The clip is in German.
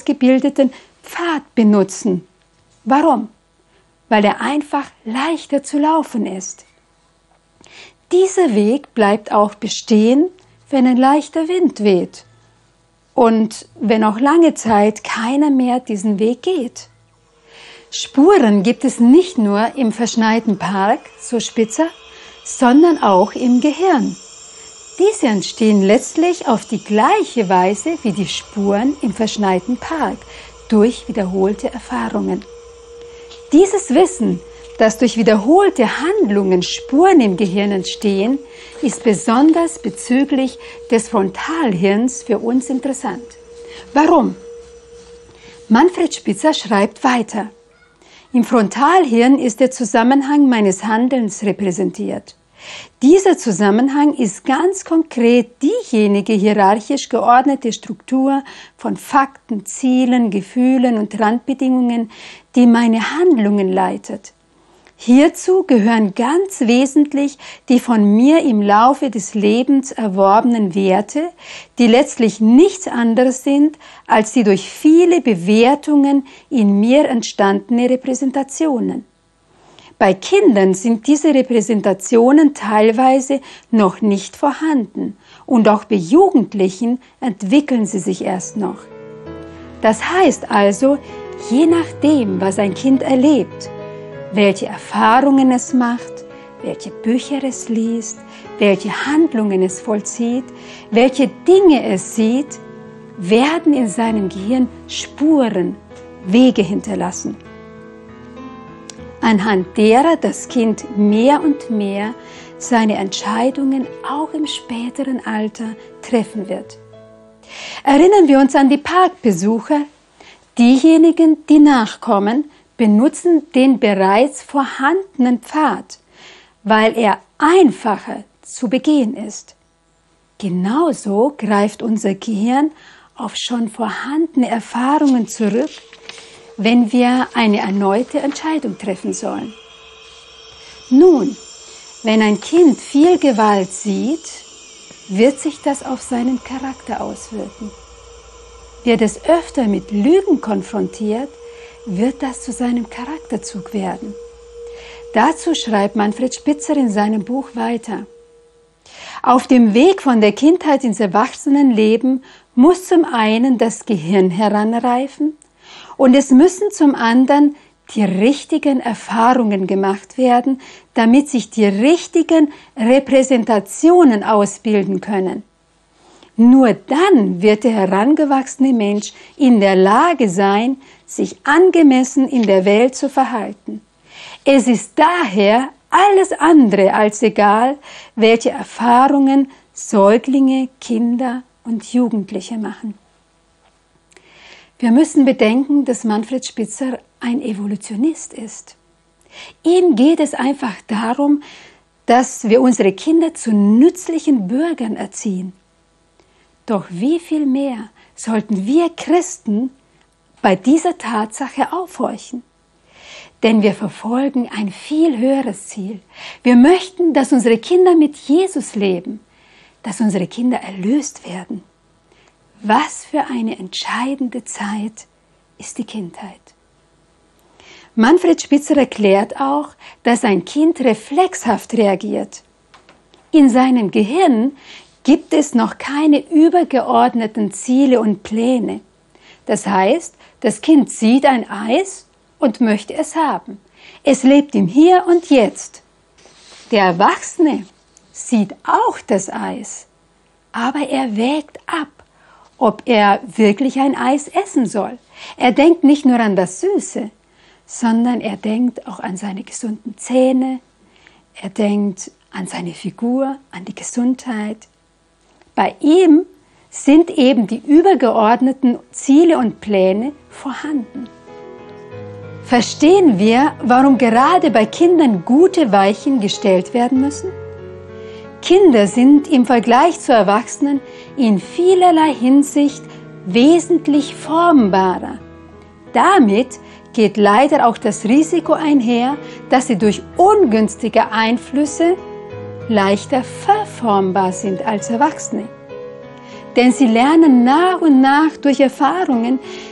ausgebildeten Pfad benutzen. Warum? Weil er einfach leichter zu laufen ist. Dieser Weg bleibt auch bestehen, wenn ein leichter Wind weht und wenn auch lange Zeit keiner mehr diesen Weg geht. Spuren gibt es nicht nur im verschneiten Park, so Spitzer, sondern auch im Gehirn. Diese entstehen letztlich auf die gleiche Weise wie die Spuren im verschneiten Park, durch wiederholte Erfahrungen. Dieses Wissen, dass durch wiederholte Handlungen Spuren im Gehirn entstehen, ist besonders bezüglich des Frontalhirns für uns interessant. Warum? Manfred Spitzer schreibt weiter: Im Frontalhirn ist der Zusammenhang meines Handelns repräsentiert. Dieser Zusammenhang ist ganz konkret diejenige hierarchisch geordnete Struktur von Fakten, Zielen, Gefühlen und Randbedingungen, die meine Handlungen leitet. Hierzu gehören ganz wesentlich die von mir im Laufe des Lebens erworbenen Werte, die letztlich nichts anderes sind als die durch viele Bewertungen in mir entstandene Repräsentationen. Bei Kindern sind diese Repräsentationen teilweise noch nicht vorhanden und auch bei Jugendlichen entwickeln sie sich erst noch. Das heißt also, je nachdem, was ein Kind erlebt, welche Erfahrungen es macht, welche Bücher es liest, welche Handlungen es vollzieht, welche Dinge es sieht, werden in seinem Gehirn Spuren, Wege hinterlassen, anhand derer das Kind mehr und mehr seine Entscheidungen auch im späteren Alter treffen wird. Erinnern wir uns an die Parkbesucher. Diejenigen, die nachkommen, benutzen den bereits vorhandenen Pfad, weil er einfacher zu begehen ist. Genauso greift unser Gehirn auf schon vorhandene Erfahrungen zurück, wenn wir eine erneute Entscheidung treffen sollen. Nun, wenn ein Kind viel Gewalt sieht, wird sich das auf seinen Charakter auswirken. Wird es öfter mit Lügen konfrontiert, wird das zu seinem Charakterzug werden. Dazu schreibt Manfred Spitzer in seinem Buch weiter: Auf dem Weg von der Kindheit ins Erwachsenenleben muss zum einen das Gehirn heranreifen und es müssen zum anderen die richtigen Erfahrungen gemacht werden, damit sich die richtigen Repräsentationen ausbilden können. Nur dann wird der herangewachsene Mensch in der Lage sein, sich angemessen in der Welt zu verhalten. Es ist daher alles andere als egal, welche Erfahrungen Säuglinge, Kinder und Jugendliche machen. Wir müssen bedenken, dass Manfred Spitzer ein Evolutionist ist. Ihm geht es einfach darum, dass wir unsere Kinder zu nützlichen Bürgern erziehen. Doch wie viel mehr sollten wir Christen bei dieser Tatsache aufhorchen? Denn wir verfolgen ein viel höheres Ziel. Wir möchten, dass unsere Kinder mit Jesus leben, dass unsere Kinder erlöst werden. Was für eine entscheidende Zeit ist die Kindheit. Manfred Spitzer erklärt auch, dass ein Kind reflexhaft reagiert. In seinem Gehirn gibt es noch keine übergeordneten Ziele und Pläne. Das heißt, das Kind sieht ein Eis und möchte es haben. Es lebt im Hier und Jetzt. Der Erwachsene sieht auch das Eis, aber er wägt ab, ob er wirklich ein Eis essen soll. Er denkt nicht nur an das Süße, sondern er denkt auch an seine gesunden Zähne, er denkt an seine Figur, an die Gesundheit. Bei ihm sind eben die übergeordneten Ziele und Pläne vorhanden. Verstehen wir, warum gerade bei Kindern gute Weichen gestellt werden müssen? Kinder sind im Vergleich zu Erwachsenen in vielerlei Hinsicht wesentlich formbarer. Damit geht leider auch das Risiko einher, dass sie durch ungünstige Einflüsse leichter verformbar sind als Erwachsene. Denn sie lernen nach und nach durch Erfahrungen,